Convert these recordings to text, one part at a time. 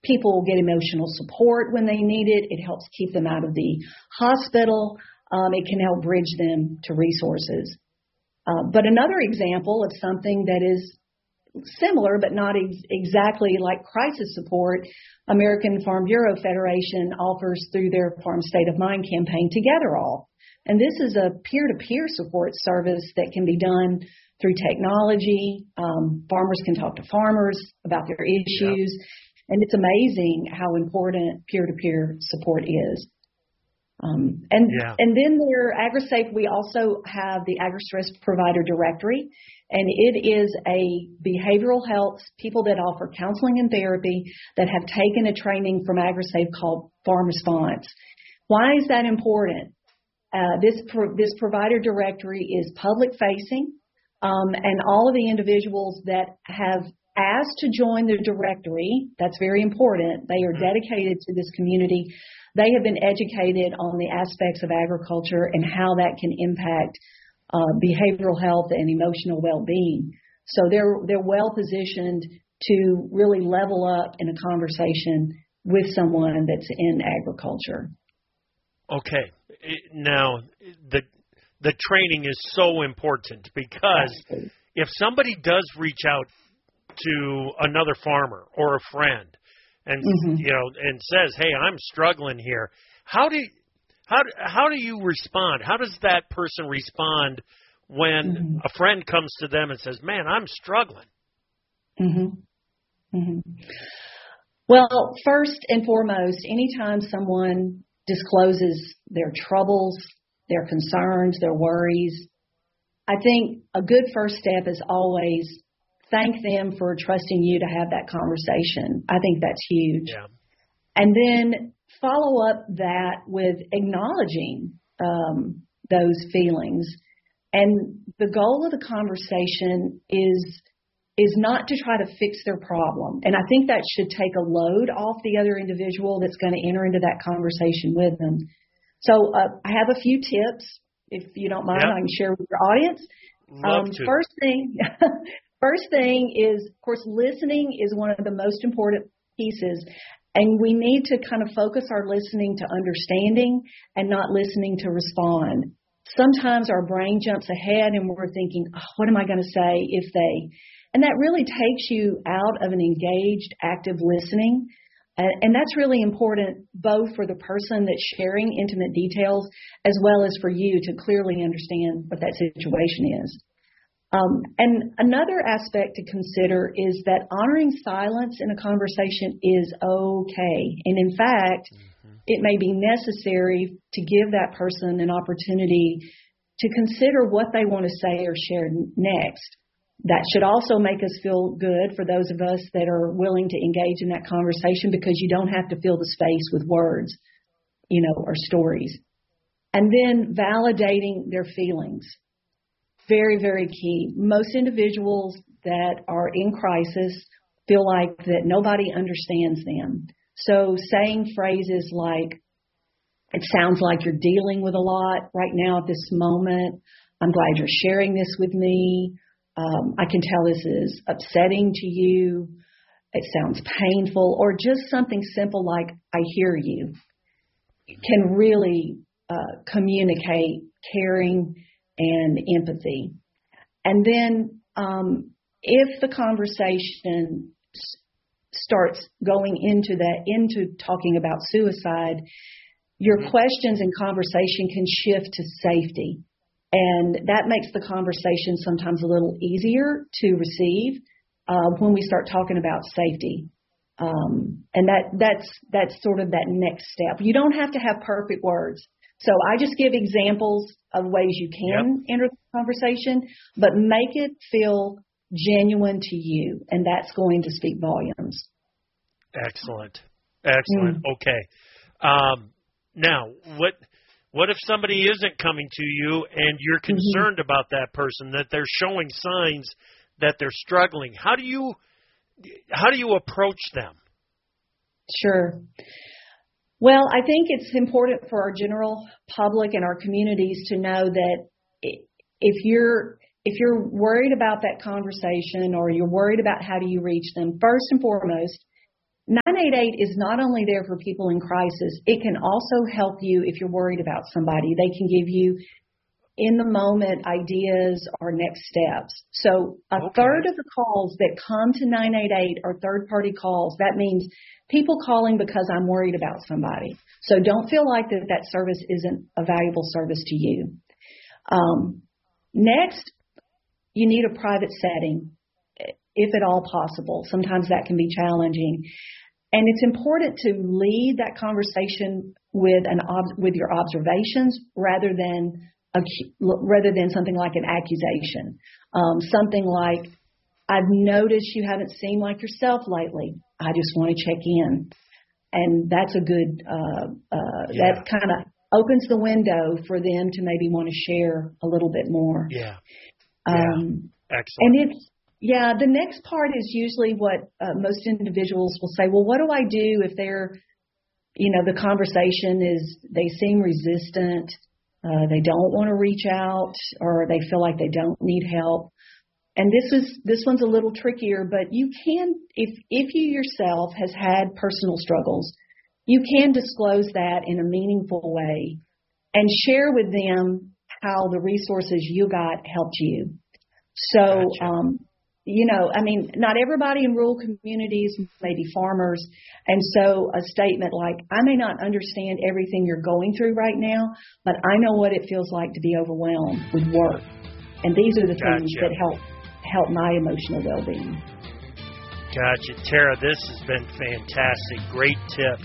People get emotional support when they need it. It helps keep them out of the hospital. It can help bridge them to resources. But another example of something that is similar but not exactly like crisis support, American Farm Bureau Federation offers through their Farm State of Mind campaign Together All. And this is a peer-to-peer support service that can be done through technology. Farmers can talk to farmers about their issues. Yep. And it's amazing how important peer-to-peer support is. And then there, AgriSafe, we also have the AgriStress Provider Directory, and it is a behavioral health, people that offer counseling and therapy that have taken a training from AgriSafe called Farm Response. Why is that important? This provider directory is public facing, and all of the individuals that have asked to join the directory, that's very important. They are dedicated to this community. They have been educated on the aspects of agriculture and how that can impact behavioral health and emotional well-being. So they're well positioned to really level up in a conversation with someone that's in agriculture. Okay. Now, the training is so important because if somebody does reach out to another farmer or a friend and and says, "Hey, I'm struggling here," how do you respond? How does that person respond when a friend comes to them and says, "Man, I'm struggling"? Well, first and foremost, anytime someone discloses their troubles, their concerns, their worries, I think a good first step is always thank them for trusting you to have that conversation. I think that's huge. Yeah. And then follow up that with acknowledging those feelings. And the goal of the conversation is not to try to fix their problem. And I think that should take a load off the other individual that's going to enter into that conversation with them. So I have a few tips, if you don't mind, I can share with your audience. Love to. First thing is, of course, listening is one of the most important pieces. And we need to kind of focus our listening to understanding and not listening to respond. Sometimes our brain jumps ahead and we're thinking, what am I going to say if they? And that really takes you out of an engaged, active listening. And that's really important both for the person that's sharing intimate details as well as for you to clearly understand what that situation is. And another aspect to consider is that honoring silence in a conversation is okay. And in fact, it may be necessary to give that person an opportunity to consider what they want to say or share next. That should also make us feel good for those of us that are willing to engage in that conversation, because you don't have to fill the space with words, or stories. And then validating their feelings. Very, very key. Most individuals that are in crisis feel like that nobody understands them. So saying phrases like, "It sounds like you're dealing with a lot right now at this moment. I'm glad you're sharing this with me. I can tell this is upsetting to you. It sounds painful," or just something simple like, "I hear you," can really communicate caring and empathy. And then if the conversation starts going into talking about suicide, your questions and conversation can shift to safety. And that makes the conversation sometimes a little easier to receive when we start talking about safety. And that's sort of that next step. You don't have to have perfect words. So I just give examples of ways you can enter the conversation, but make it feel genuine to you, and that's going to speak volumes. Excellent. Okay. Now, what if somebody isn't coming to you and you're concerned about that person, that they're showing signs that they're struggling? How do you approach them? Sure. Well, I think it's important for our general public and our communities to know that if you're worried about that conversation or you're worried about how do you reach them, first and foremost, 988 is not only there for people in crisis, it can also help you if you're worried about somebody. They can give you in the moment ideas or next steps. So a third of the calls that come to 988 are third-party calls. That means people calling because I'm worried about somebody. So don't feel like that service isn't a valuable service to you. Next, you need a private setting, if at all possible. Sometimes that can be challenging. And it's important to lead that conversation with your observations rather than something like an accusation. Something like, I've noticed you haven't seemed like yourself lately. I just want to check in. And that's a good, that kind of opens the window for them to maybe want to share a little bit more. Yeah. Excellent. And the next part is usually what most individuals will say, well, what do I do if they're, the conversation is, they seem resistant, they don't want to reach out, or they feel like they don't need help. And this one's a little trickier, but you can, if you yourself has had personal struggles, you can disclose that in a meaningful way and share with them how the resources you got helped you. So, Gotcha. Not everybody in rural communities may be farmers. And so a statement like, I may not understand everything you're going through right now, but I know what it feels like to be overwhelmed with work. And these are the things that help my emotional well-being. Gotcha. Tara, this has been fantastic. Great tips.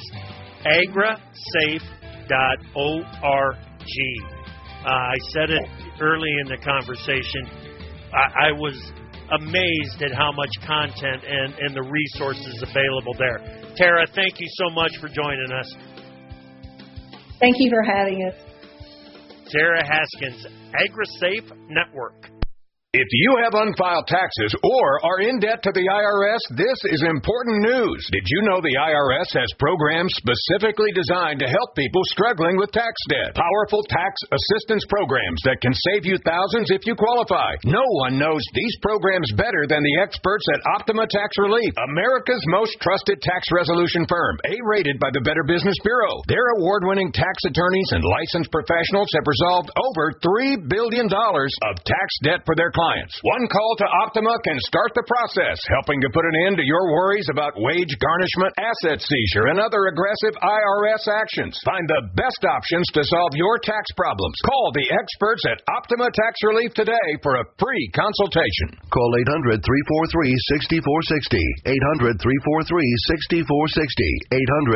agrasafe.org. I said it early in the conversation. I was amazed at how much content and the resources available there. Tara, thank you so much for joining us. Thank you for having us. Tara Haskins, AgriSafe Network. If you have unfiled taxes or are in debt to the IRS, this is important news. Did you know the IRS has programs specifically designed to help people struggling with tax debt? Powerful tax assistance programs that can save you thousands if you qualify. No one knows these programs better than the experts at Optima Tax Relief, America's most trusted tax resolution firm, A-rated by the Better Business Bureau. Their award-winning tax attorneys and licensed professionals have resolved over $3 billion of tax debt for their clients. One call to Optima can start the process, helping to put an end to your worries about wage garnishment, asset seizure, and other aggressive IRS actions. Find the best options to solve your tax problems. Call the experts at Optima Tax Relief today for a free consultation. Call 800-343-6460. 800-343-6460.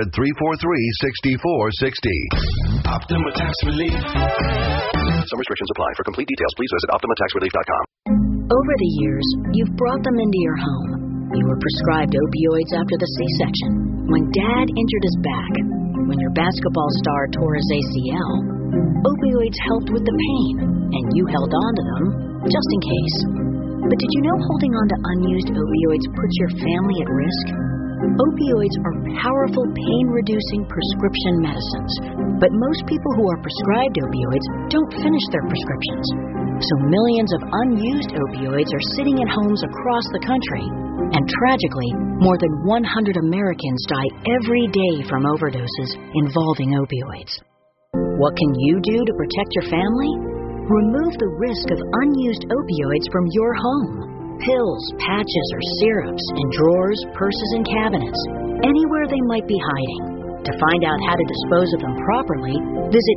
800-343-6460. Optima Tax Relief. Some restrictions apply. For complete details, please visit OptimaTaxRelief.com. Over the years, you've brought them into your home. You were prescribed opioids after the C-section, when Dad injured his back, when your basketball star tore his ACL. Opioids helped with the pain, and you held on to them just in case. But did you know holding on to unused opioids puts your family at risk? Opioids are powerful pain-reducing prescription medicines, but most people who are prescribed opioids don't finish their prescriptions. So millions of unused opioids are sitting in homes across the country. And tragically, more than 100 Americans die every day from overdoses involving opioids. What can you do to protect your family? Remove the risk of unused opioids from your home. Pills, patches, or syrups in drawers, purses, and cabinets, anywhere they might be hiding. To find out how to dispose of them properly, visit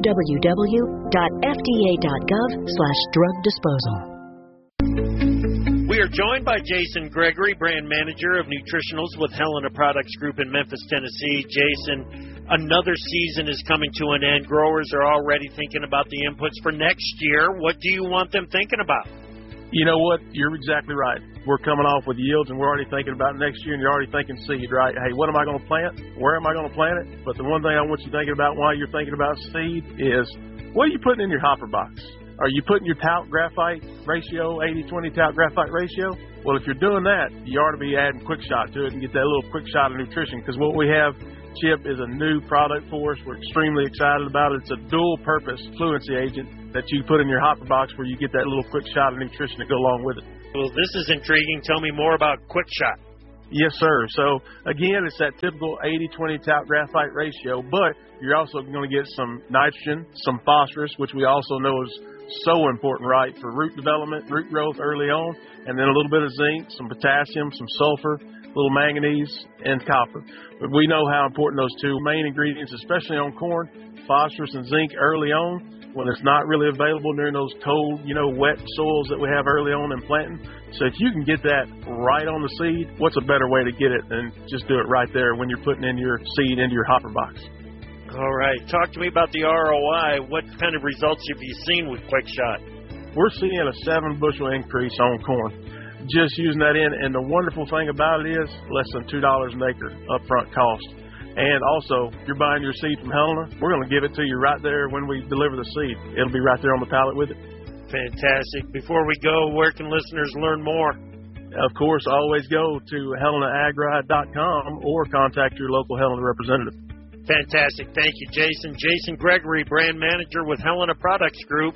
www.fda.gov/drug disposal. We are joined by Jason Gregory, brand manager of Nutritionals with Helena Products Group in Memphis, Tennessee. Jason, another season is coming to an end. Growers are already thinking about the inputs for next year. What do you want them thinking about? You know what? You're exactly right. We're coming off with yields, and we're already thinking about next year, and you're already thinking seed, right? Hey, what am I going to plant? Where am I going to plant it? But the one thing I want you thinking about while you're thinking about seed is, what are you putting in your hopper box? Are you putting your talc graphite ratio, 80-20 talc graphite ratio? Well, if you're doing that, you ought to be adding Quick Shot to it and get that little quick shot of nutrition, because what we have, Chip, is a new product for us. We're extremely excited about it. It's a dual-purpose fluency agent that you put in your hopper box where you get that little quick shot of nutrition to go along with it. Well, this is intriguing. Tell me more about Quick Shot. Yes, sir. So, again, it's that typical 80-20 talc graphite ratio, but you're also going to get some nitrogen, some phosphorus, which we also know is so important, right, for root development, root growth early on, and then a little bit of zinc, some potassium, some sulfur, a little manganese, and copper. But we know how important those two main ingredients, especially on corn, phosphorus and zinc early on, when it's not really available during those cold, wet soils that we have early on in planting. So if you can get that right on the seed, what's a better way to get it than just do it right there when you're putting in your seed into your hopper box? All right. Talk to me about the ROI. What kind of results have you seen with QuickShot? We're seeing a 7-bushel increase on corn. Just using that in, and the wonderful thing about it is less than $2 an acre upfront cost. And also, if you're buying your seed from Helena, we're going to give it to you right there when we deliver the seed. It'll be right there on the pallet with it. Fantastic. Before we go, where can listeners learn more? Of course, always go to HelenaAgRide.com or contact your local Helena representative. Fantastic. Thank you, Jason. Jason Gregory, brand manager with Helena Products Group.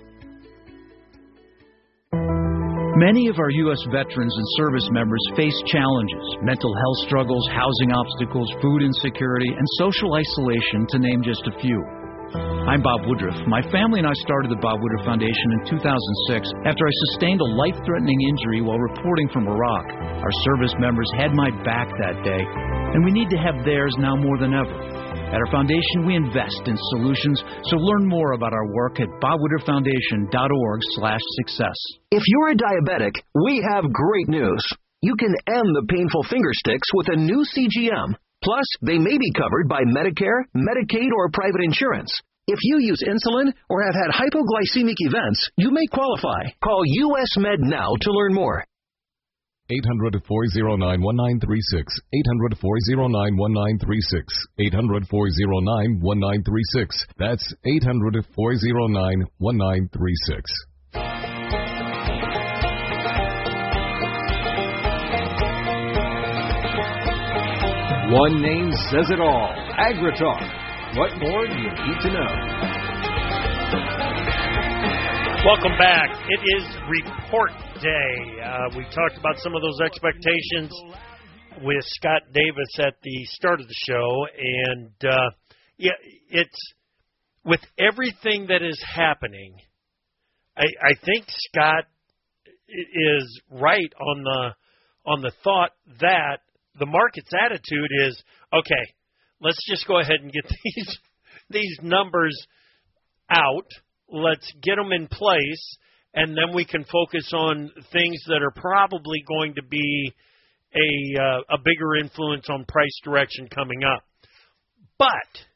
Many of our U.S. veterans and service members face challenges, mental health struggles, housing obstacles, food insecurity, and social isolation, to name just a few. I'm Bob Woodruff. My family and I started the Bob Woodruff Foundation in 2006 after I sustained a life-threatening injury while reporting from Iraq. Our service members had my back that day, and we need to have theirs now more than ever. At our foundation, we invest in solutions, so learn more about our work at bobwoodrufffoundation.org/success. If you're a diabetic, we have great news. You can end the painful finger sticks with a new CGM. Plus, they may be covered by Medicare, Medicaid, or private insurance. If you use insulin or have had hypoglycemic events, you may qualify. Call US Med now to learn more. 800-409-1936. 800-409-1936. 800-409-1936. That's 800-409-1936. One name says it all. AgriTalk. What more do you need to know? Welcome back. It is report day. We talked about some of those expectations with Scott Davis at the start of the show, and it's with everything that is happening. I think Scott is right on the thought that the market's attitude is, okay, let's just go ahead and get these numbers out. Let's get them in place, and then we can focus on things that are probably going to be a bigger influence on price direction coming up. But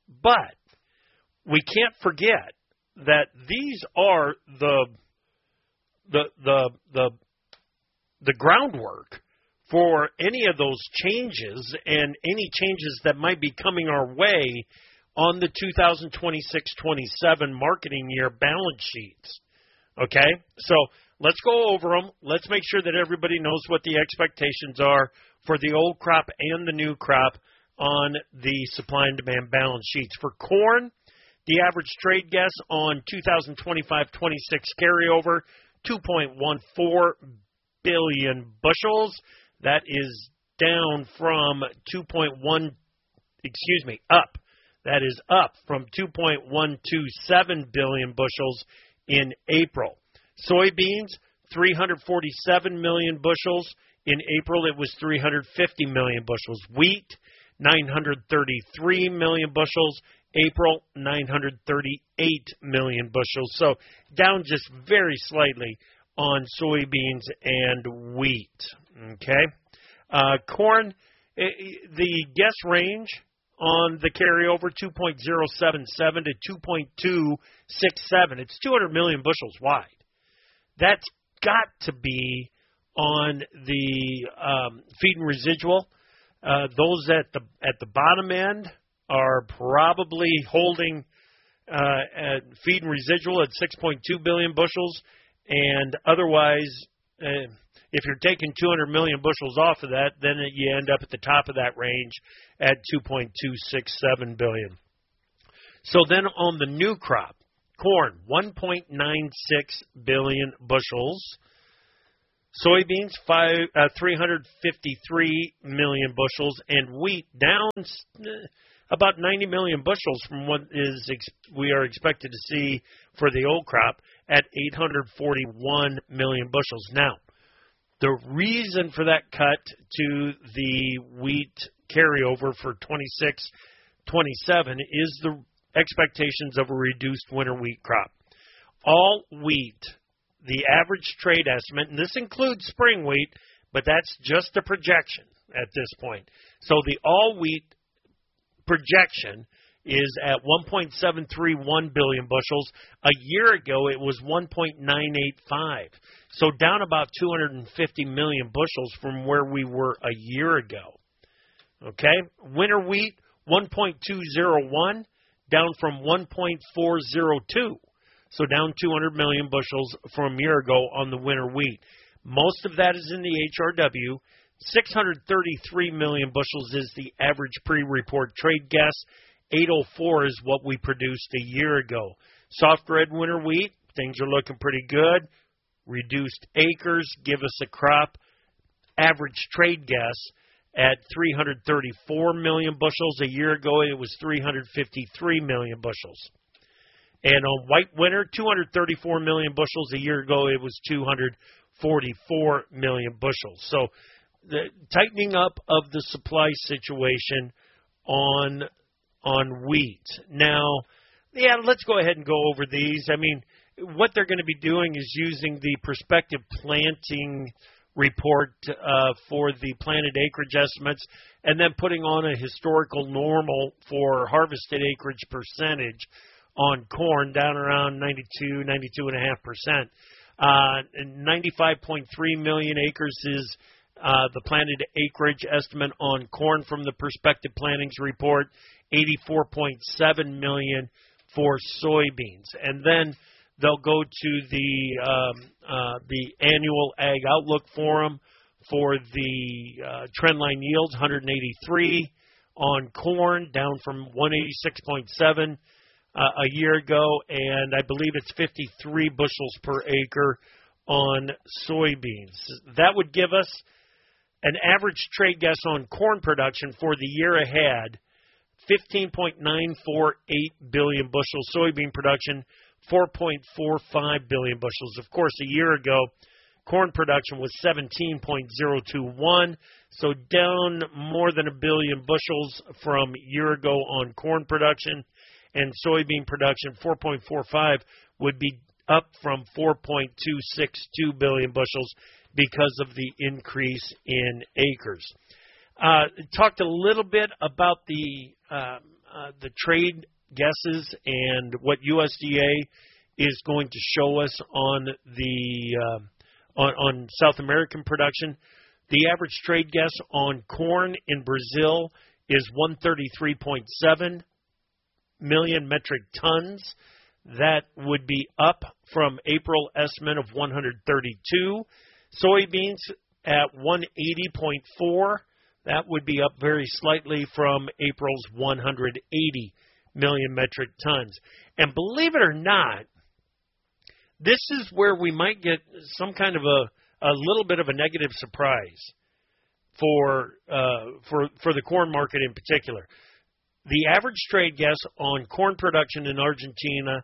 we can't forget that these are the groundwork for any of those changes and any changes that might be coming our way on the 2026-27 marketing year balance sheets. Okay? So let's go over them. Let's make sure that everybody knows what the expectations are for the old crop and the new crop on the supply and demand balance sheets. For corn, the average trade guess on 2025-26 carryover, 2.14 billion bushels. That is down from up. That is up from 2.127 billion bushels in April. Soybeans, 347 million bushels. In April, it was 350 million bushels. Wheat, 933 million bushels. April, 938 million bushels. So down just very slightly on soybeans and wheat. Okay. Corn, the guess range on the carryover, 2.077 to 2.267. It's 200 million bushels wide. That's got to be on the feed and residual. Those at the bottom end are probably holding at feed and residual at 6.2 billion bushels, and otherwise, if you're taking 200 million bushels off of that, then you end up at the top of that range at 2.267 billion. So then on the new crop, corn, 1.96 billion bushels. Soybeans, 353 million bushels, and wheat down about 90 million bushels from what we are expected to see for the old crop at 841 million bushels. Now, the reason for that cut to the wheat carryover for 26-27 is the expectations of a reduced winter wheat crop. All wheat, the average trade estimate, and this includes spring wheat, but that's just a projection at this point. So the all wheat projection is at 1.731 billion bushels. A year ago, it was 1.985. So down about 250 million bushels from where we were a year ago. Okay? Winter wheat, 1.201, down from 1.402. So down 200 million bushels from a year ago on the winter wheat. Most of that is in the HRW. 633 million bushels is the average pre-report trade guess. 804 is what we produced a year ago. Soft red winter wheat, things are looking pretty good. Reduced acres give us a crop average trade guess at 334 million bushels. A year ago, it was 353 million bushels. And on white winter, 234 million bushels. A year ago, it was 244 million bushels. So the tightening up of the supply situation on wheat. Now, yeah, let's go ahead and go over these. I mean, what they're going to be doing is using the prospective planting report for the planted acreage estimates and then putting on a historical normal for harvested acreage percentage on corn down around 92.5%. 95.3 million acres is the planted acreage estimate on corn from the prospective plantings report, 84.7 million for soybeans. And then they'll go to the annual Ag Outlook Forum for the trendline yields, 183 on corn, down from 186.7 a year ago, and I believe it's 53 bushels per acre on soybeans. That would give us an average trade guess on corn production for the year ahead, 15.948 billion bushels. Soybean production, 4.45 billion bushels. Of course, a year ago, corn production was 17.021, so down more than a billion bushels from a year ago on corn production. And soybean production, 4.45, would be up from 4.262 billion bushels because of the increase in acres. Talked a little bit about the trade guesses and what USDA is going to show us on the on South American production. The average trade guess on corn in Brazil is 133.7 million metric tons. That would be up from April estimate of 132. Soybeans at 180.4. That would be up very slightly from April's 180 million metric tons. And believe it or not, this is where we might get some kind of a little bit of a negative surprise for the corn market in particular. The average trade guess on corn production in Argentina,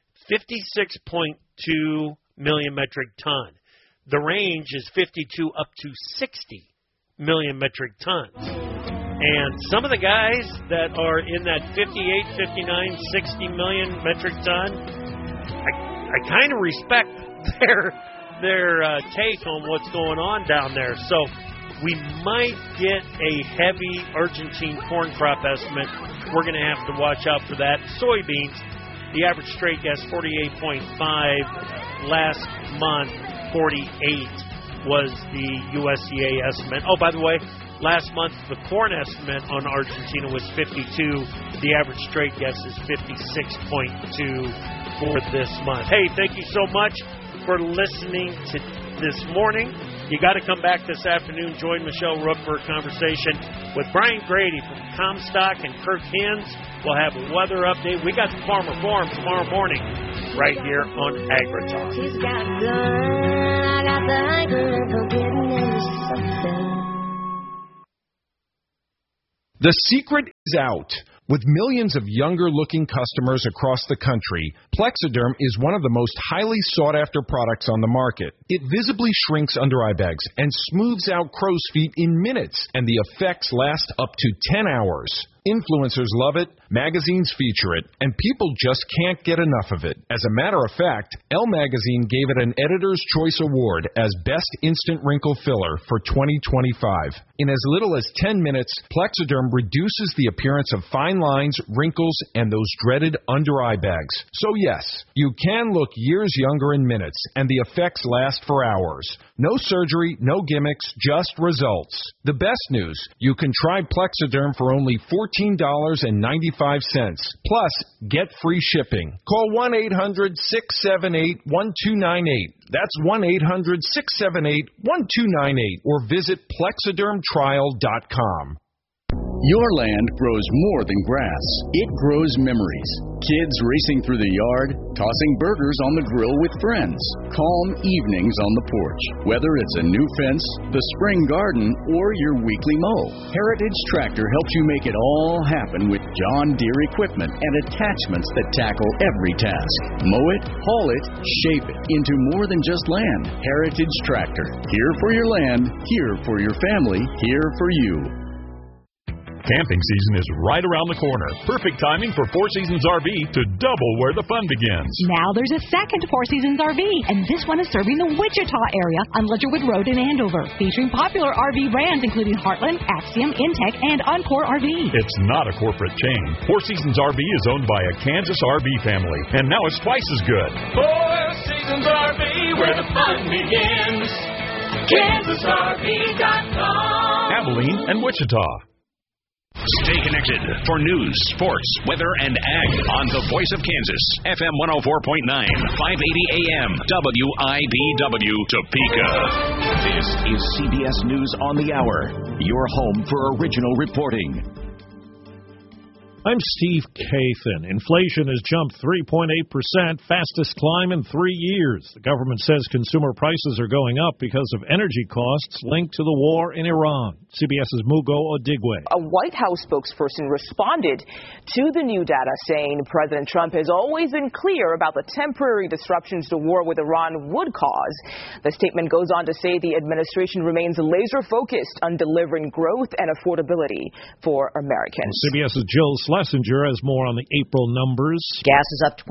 56.2 million metric ton. The range is 52 up to 60 million metric tons. And some of the guys that are in that 58, 59, 60 million metric ton, I kind of respect their take on what's going on down there. So we might get a heavy Argentine corn crop estimate. We're going to have to watch out for that. Soybeans, the average trade guess 48.5. Last month, 48 was the USDA estimate. Oh, by the way, last month the corn estimate on Argentina was 52. The average trade guess is 56.2 for this month. Hey, thank you so much for listening to this morning. You got to come back this afternoon. Join Michelle Rook for a conversation with Brian Grady from Comstock and Kirk Hens. We'll have a weather update. We got the Farmer Forum tomorrow morning right here on AgriTalk. She's got a gun. I got the hankering for getting into something. The secret is out. With millions of younger-looking customers across the country, Plexiderm is one of the most highly sought-after products on the market. It visibly shrinks under-eye bags and smooths out crow's feet in minutes, and the effects last up to 10 hours. Influencers love it, magazines feature it, and people just can't get enough of it. As a matter of fact, Elle Magazine gave it an Editor's Choice Award as Best Instant Wrinkle Filler for 2025. In as little as 10 minutes, Plexiderm reduces the appearance of fine lines, wrinkles, and those dreaded under-eye bags. So yes, you can look years younger in minutes, and the effects last for hours. No surgery, no gimmicks, just results. The best news, you can try Plexiderm for only $14.95. Plus, get free shipping. Call 1-800-678-1298. That's 1-800-678-1298. Or visit plexidermtrial.com. Your land grows more than grass. It grows memories. Kids racing through the yard, tossing burgers on the grill with friends, calm evenings on the porch. Whether it's a new fence, the spring garden, or your weekly mow, Heritage Tractor helps you make it all happen with John Deere equipment and attachments that tackle every task. Mow it, haul it, shape it into more than just land. Heritage Tractor. Here for your land, here for your family, here for you. Camping season is right around the corner. Perfect timing for Four Seasons RV to double where the fun begins. Now there's a second Four Seasons RV, and this one is serving the Wichita area on Ledgerwood Road in Andover, featuring popular RV brands including Heartland, Axiom, Intech, and Encore RV. It's not a corporate chain. Four Seasons RV is owned by a Kansas RV family, and now it's twice as good. Four Seasons RV, where the fun begins. KansasRV.com. Abilene and Wichita. Stay connected for news, sports, weather, and ag on the Voice of Kansas, FM 104.9, 580 AM, WIBW, Topeka. This is CBS News on the Hour, your home for original reporting. I'm Steve Kathan. Inflation has jumped 3.8%, fastest climb in 3 years. The government says consumer prices are going up because of energy costs linked to the war in Iran. CBS's Mugo Odigwe. A White House spokesperson responded to the new data, saying President Trump has always been clear about the temporary disruptions the war with Iran would cause. The statement goes on to say the administration remains laser-focused on delivering growth and affordability for Americans. CBS's Jill Schlesinger has more on the April numbers. Gas is up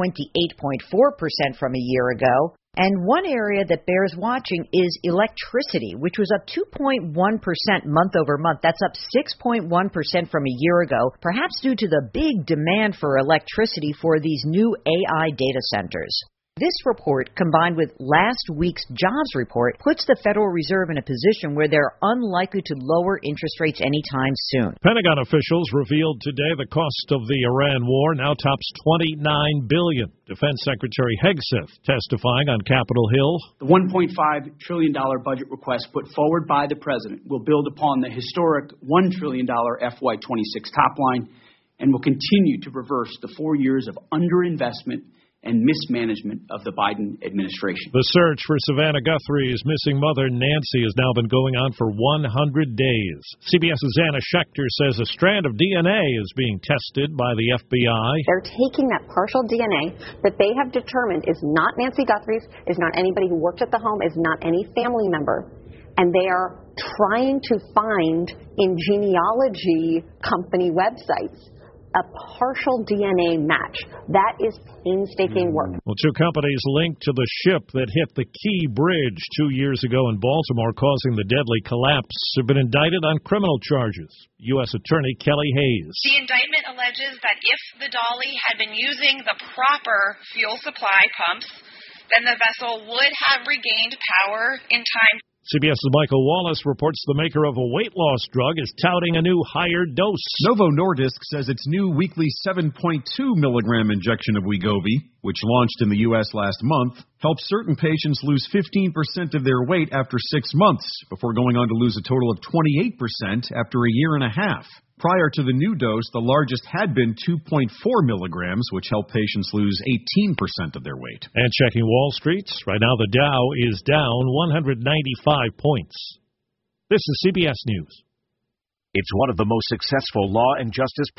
28.4% from a year ago. And one area that bears watching is electricity, which was up 2.1% month over month. That's up 6.1% from a year ago, perhaps due to the big demand for electricity for these new AI data centers. This report, combined with last week's jobs report, puts the Federal Reserve in a position where they're unlikely to lower interest rates anytime soon. Pentagon officials revealed today the cost of the Iran war now tops $29 billion. Defense Secretary Hegseth testifying on Capitol Hill. The $1.5 trillion budget request put forward by the president will build upon the historic $1 trillion FY26 top line and will continue to reverse the 4 years of underinvestment and mismanagement of the Biden administration. The search for Savannah Guthrie's missing mother, Nancy, has now been going on for 100 days. CBS's Anna Schechter says a strand of DNA is being tested by the FBI. They're taking that partial DNA that they have determined is not Nancy Guthrie's, is not anybody who worked at the home, is not any family member, and they are trying to find in genealogy company websites a partial DNA match. That is painstaking work. Well, two companies linked to the ship that hit the Key Bridge 2 years ago in Baltimore, causing the deadly collapse, have been indicted on criminal charges. U.S. Attorney Kelly Hayes. The indictment alleges that if the Dolly had been using the proper fuel supply pumps, then the vessel would have regained power in time. CBS's Michael Wallace reports the maker of a weight loss drug is touting a new higher dose. Novo Nordisk says its new weekly 7.2 milligram injection of Wegovy, which launched in the U.S. last month, helps certain patients lose 15% of their weight after 6 months, before going on to lose a total of 28% after a year and a half. Prior to the new dose, the largest had been 2.4 milligrams, which helped patients lose 18% of their weight. And checking Wall Street, right now the Dow is down 195 points. This is CBS News. It's one of the most successful law and justice